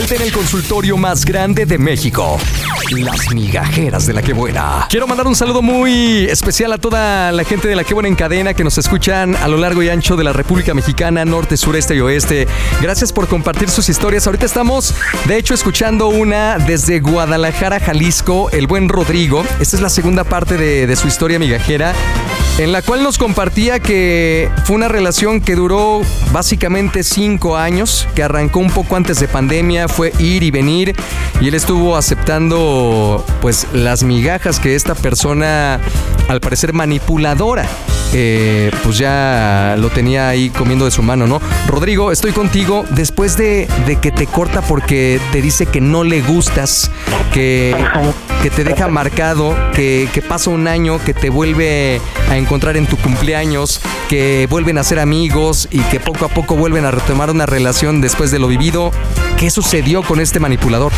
vuelta en el consultorio más grande de México. Las migajeras de La Qué Buena. Quiero mandar un saludo muy especial a toda la gente de La Qué Buena en cadena que nos escuchan a lo largo y ancho de la República Mexicana, norte, sureste y oeste. Gracias por compartir sus historias. Ahorita estamos, de hecho, escuchando una desde Guadalajara, Jalisco, el buen Rodrigo. Esta es la segunda parte de su historia migajera, en la cual nos compartía que fue una relación que duró básicamente 5 años, que arrancó un poco antes de pandemia, fue ir y venir, y él estuvo aceptando pues las migajas que esta persona, al parecer manipuladora, pues ya lo tenía ahí comiendo de su mano, ¿no? Rodrigo, estoy contigo. Después de que te corta porque te dice que no le gustas, que te deja marcado, que pasa un año, que te vuelve a encontrar en tu cumpleaños, que vuelven a ser amigos y que poco a poco vuelven a retomar una relación después de lo vivido. ¿Qué sucedió con este manipulador?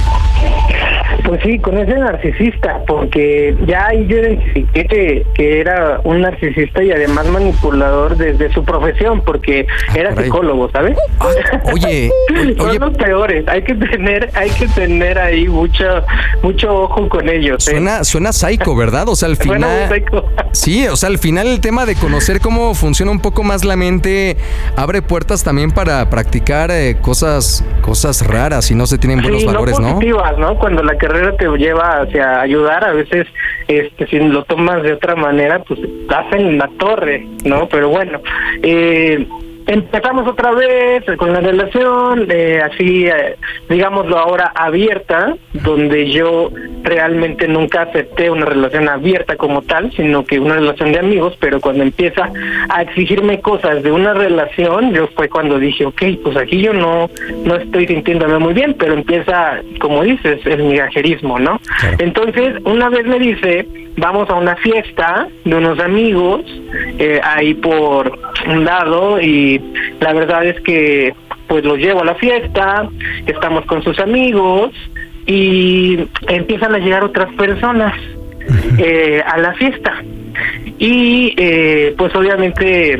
Pues sí, con ese narcisista, porque ya ahí yo identifiqué que era un narcisista y además manipulador desde su profesión, porque era psicólogo, ¿sabes? Oye. Son los peores. Hay que tener ahí mucho ojo con ellos. Suena psycho, ¿verdad? O sea, al final. Suena muy psycho. Sí, o sea, al final el tema de conocer cómo funciona un poco más la mente abre puertas también para practicar cosas raras y no se tienen buenos valores, no positivas, ¿no? Cuando la carrera te lleva hacia ayudar, a veces si lo tomas de otra manera, pues estás en la torre, ¿no? Pero bueno, empezamos otra vez con la relación, así, digámoslo ahora, abierta, donde yo realmente nunca acepté una relación abierta como tal, sino que una relación de amigos, pero cuando empieza a exigirme cosas de una relación, yo fue cuando dije, ok, pues aquí yo no estoy sintiéndome muy bien, pero empieza, como dices, el migajerismo, ¿no? Claro. Entonces, una vez me dice, vamos a una fiesta de unos amigos, ahí por un lado, y la verdad es que pues los llevo a la fiesta, estamos con sus amigos y empiezan a llegar otras personas a la fiesta y pues obviamente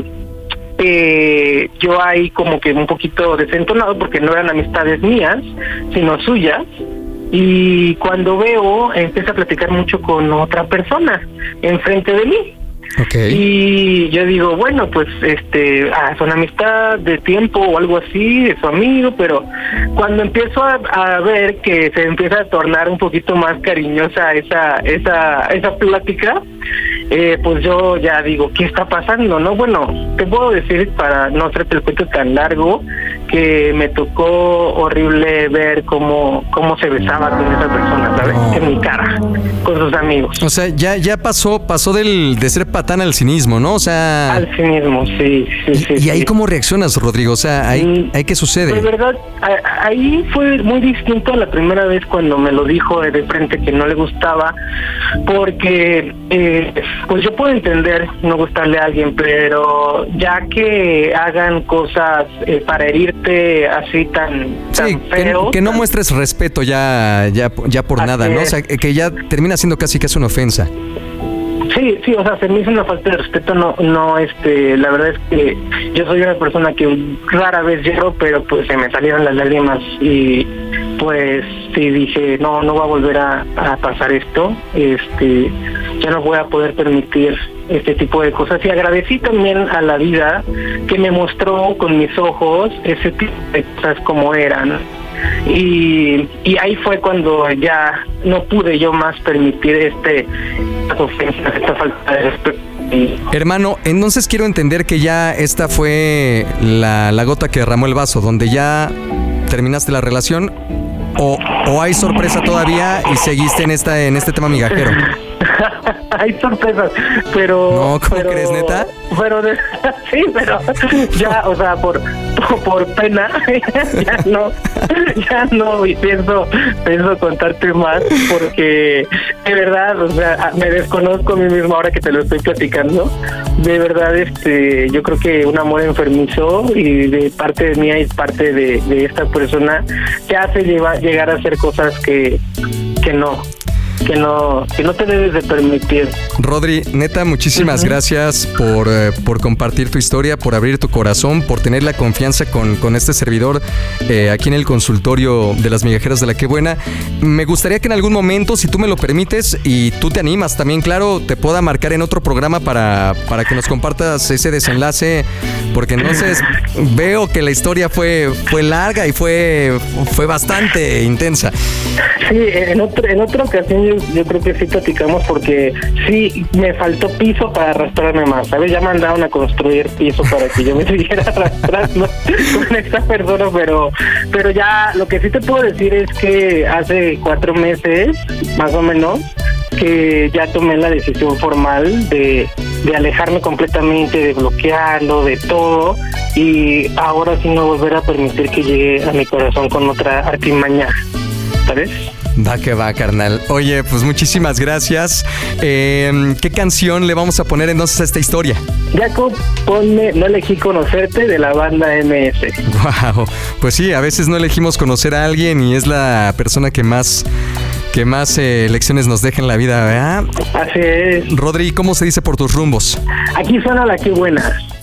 yo ahí como que un poquito desentonado porque no eran amistades mías sino suyas, y cuando veo empieza a platicar mucho con otra persona enfrente de mí. Okay. Y yo digo, bueno, pues son amistad de tiempo o algo así, de su amigo, pero cuando empiezo a ver que se empieza a tornar un poquito más cariñosa esa plática, pues yo ya digo, ¿qué está pasando? No, bueno, te puedo decir, para no hacerte el cuento tan largo, que me tocó horrible ver cómo se besaba con esa persona, ¿sabes? No. En mi cara, con sus amigos. O sea, ya pasó de ser patán al cinismo, ¿no? O sea... Al cinismo, sí. ¿Y ahí cómo reaccionas, Rodrigo? O sea, ¿ahí qué sucede? De verdad, ahí fue muy distinto a la primera vez cuando me lo dijo de frente que no le gustaba, porque pues yo puedo entender no gustarle a alguien, pero ya que hagan cosas para herirte así tan feo... Que no muestres respeto ya por nada, ¿no? O sea, que ya termina siendo casi una ofensa. Sí, o sea, se me hizo una falta de respeto, no, la verdad es que yo soy una persona que rara vez lloro, pero pues se me salieron las lágrimas y pues sí dije, no va a volver a pasar esto, ya no voy a poder permitir este tipo de cosas, y agradecí también a la vida que me mostró con mis ojos ese tipo de cosas como eran. Y ahí fue cuando ya no pude yo más permitir esta ofensa, esta falta de respeto. Hermano, entonces quiero entender que ya esta fue la gota que derramó el vaso, donde ya terminaste la relación, o hay sorpresa todavía y seguiste en este tema migajero. Hay sorpresas, pero... No, ¿cómo crees, neta? Sí, pero ya, o sea, por pena, ya no, y pienso contarte más, porque de verdad, o sea, me desconozco a mí mismo ahora que te lo estoy platicando. De verdad, yo creo que un amor enfermizo, y de parte de mía y parte de esta persona, te hace llegar a hacer cosas que no. que no te debes de permitir. Rodri, neta, muchísimas gracias por compartir tu historia, por abrir tu corazón, por tener la confianza con este servidor aquí en el consultorio de las migajeras de la Qué Buena. Me gustaría que en algún momento, si tú me lo permites y tú te animas también, claro, te pueda marcar en otro programa para que nos compartas ese desenlace, porque entonces veo que la historia fue larga y fue bastante intensa. Sí, en otra ocasión yo creo que sí platicamos, porque sí me faltó piso para arrastrarme más, ¿sabes? Ya mandaron a construir piso para que yo me siguiera arrastrando con esta persona, pero ya lo que sí te puedo decir es que hace 4 meses, más o menos, que ya tomé la decisión formal de alejarme completamente, de bloquearlo, de todo, y ahora sí no volver a permitir que llegue a mi corazón con otra artimaña, ¿sabes? Va que va, carnal. Oye, pues muchísimas gracias. ¿Qué canción le vamos a poner entonces a esta historia? Jacob, ponme No elegí conocerte, de la banda MS. Wow, pues sí, a veces no elegimos conocer a alguien y es la persona que más lecciones nos deja en la vida, ¿verdad? Así es. Rodri, ¿cómo se dice por tus rumbos? Aquí suena la Qué Buena.